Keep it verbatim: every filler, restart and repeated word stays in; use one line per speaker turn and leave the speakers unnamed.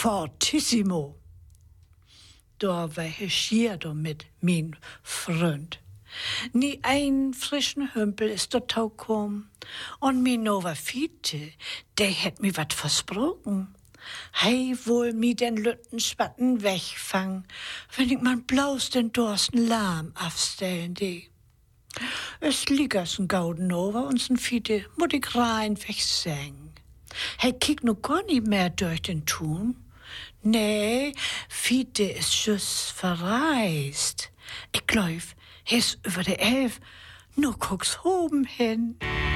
fortissimo. Da war ich schier mit mein Freund. Nie ein frischen Hümpel ist dort gekommen. Und mi Nova Fiete, der hätt mi wat versprochen. Hei wohl mi den lütten Spatten wegfangen, wenn ich man bloß den Dorsten lahm aufstellen die. Es liegt ein Gauden over uns'n Fiete, mut ich rein wegsängen. Hei kick nu gar nicht mehr durch den Tun. Nee, Fiete ist schüss verreist. Ich glaub, er ist über der Elf, nur guck's oben hin.